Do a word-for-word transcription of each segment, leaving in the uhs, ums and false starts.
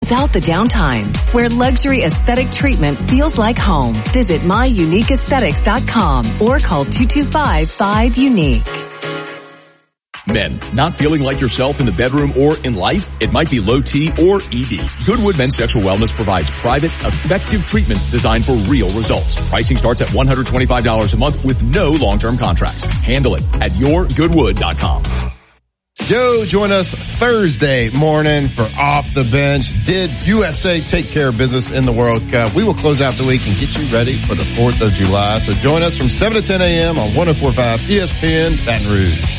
without the downtime. Where luxury aesthetic treatment feels like home. Visit my unique aesthetics dot com or call two two five, five, unique. Men, not feeling like yourself in the bedroom or in life? It might be low T or E D. Goodwood Men's Sexual Wellness provides private, effective treatment designed for real results. Pricing starts at one hundred twenty-five dollars a month with no long-term contracts. Handle it at your goodwood dot com. Joe, join us Thursday morning for Off the Bench. Did U S A take care of business in the World Cup? We will close out the week and get you ready for the fourth of July. So join us from seven to ten a.m. on one oh four point five E S P N Baton Rouge.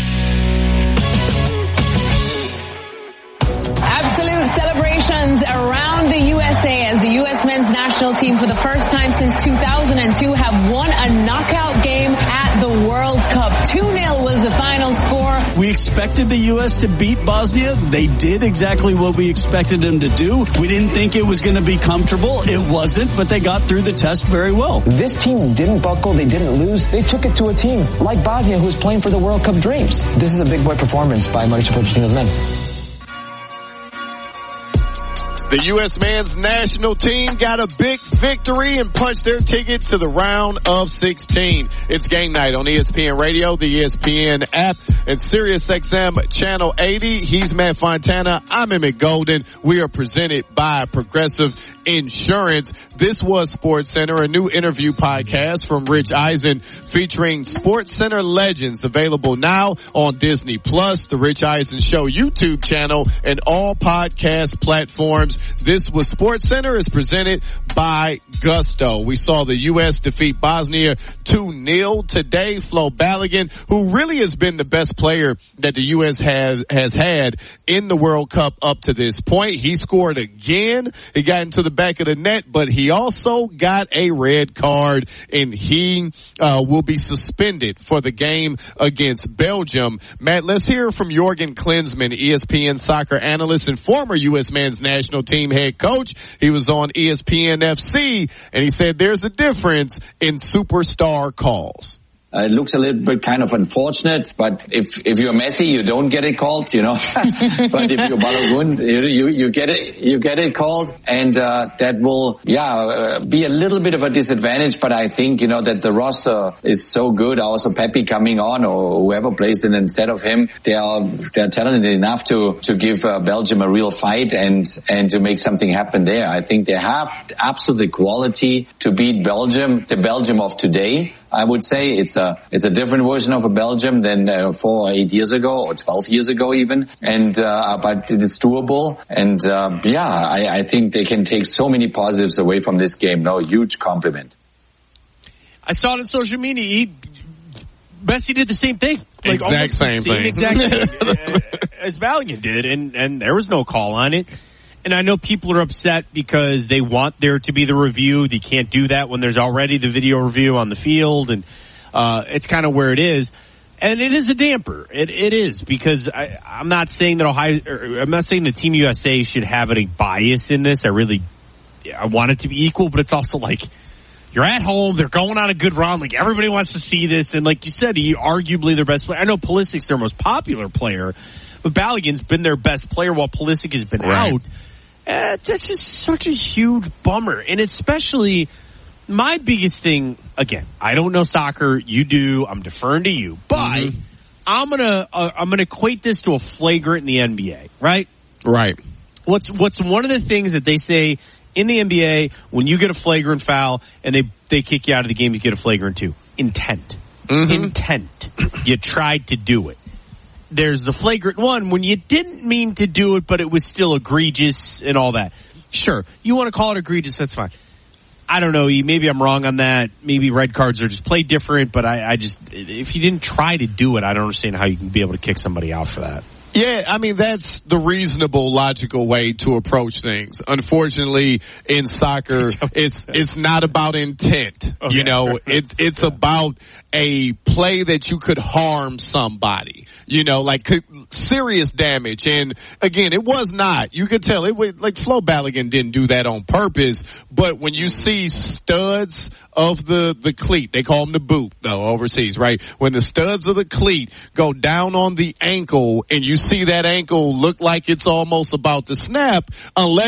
Around the U S A as the U S men's national team for the first time since two thousand two have won a knockout game at the World Cup. two nil was the final score. We expected the U S to beat Bosnia. They did exactly what we expected them to do. We didn't think it was going to be comfortable. It wasn't, but they got through the test very well. This team didn't buckle. They didn't lose. They took it to a team like Bosnia who's playing for the World Cup dreams. This is a big boy performance by Mauricio Pochettino's men. The U S men's national team got a big victory and punched their ticket to the round of sixteen. It's game night on E S P N Radio, the E S P N app, and Sirius X M Channel eighty. He's Matt Fontana. I'm Emmett Golden. We are presented by Progressive Insurance. This was Sports Center, a new interview podcast from Rich Eisen featuring Sports Center legends, available now on Disney Plus, the Rich Eisen Show YouTube channel, and all podcast platforms. This was Sports Center is presented by Gusto. We saw the U S defeat Bosnia two nil today. Flo Balogun, who really has been the best player that the U S has, has had in the World Cup up to this point. He scored again. He got into the back of the net, but he also got a red card, and he uh, will be suspended for the game against Belgium. Matt, let's hear from Jürgen Klinsmann, E S P N soccer analyst and former U S men's national team head coach. He was on E S P N F C, and he said there's a difference in superstar calls. Uh, it looks a little bit kind of unfortunate, but if if you're Messi, you don't get it called, you know. But if you're Balogun, you, you you get it you get it called, and uh, that will yeah uh, be a little bit of a disadvantage. But I think you know that the roster is so good. Also, Pepe coming on, or whoever plays in instead of him, they are they're talented enough to to give uh, Belgium a real fight and and to make something happen there. I think they have absolute quality to beat Belgium, the Belgium of today. I would say it's a it's a different version of a Belgium than uh, four or eight years ago or twelve years ago even, and uh, but it's doable. And uh, yeah, I, I think they can take so many positives away from this game. No, huge compliment. I saw it on social media. He, Messi did the same thing, like exact same, same thing, exact thing as Balogun did, and and there was no call on it. And I know people are upset because they want there to be the review. They can't do that when there's already the video review on the field, and uh it's kind of where it is. And it is a damper. It it is because I, I'm not saying that Ohio. Or I'm not saying the Team U S A should have any bias in this. I really, I want it to be equal, but it's also like you're at home. They're going on a good run. Like everybody wants to see this, and like you said, he arguably their best player. I know Pulisic's their most popular player, but Balogun's been their best player while Pulisic has been right. out. Uh, that's just such a huge bummer. And especially my biggest thing, again, I don't know soccer. You do. I'm deferring to you. But mm-hmm. I'm going to uh, I'm going to equate this to a flagrant in the N B A, right? Right. What's what's one of the things that they say in the N B A when you get a flagrant foul and they, they kick you out of the game, you get a flagrant too? Intent. Mm-hmm. Intent. You tried to do it. There's the flagrant one when you didn't mean to do it, but it was still egregious and all that. Sure, you want to call it egregious, that's fine. I don't know, maybe I'm wrong on that. Maybe red cards are just played different, but I, I just, if you didn't try to do it, I don't understand how you can be able to kick somebody out for that. Yeah, I mean, that's the reasonable, logical way to approach things. Unfortunately, in soccer, it's it's not about intent. Okay. You know, it's it's about a play that you could harm somebody. You know, like serious damage. And again, it was not. You could tell it was like Flo Balogun didn't do that on purpose. But when you see studs of the the cleat, they call them the boot though overseas, right? When the studs of the cleat go down on the ankle and you see that ankle look like it's almost about to snap, unless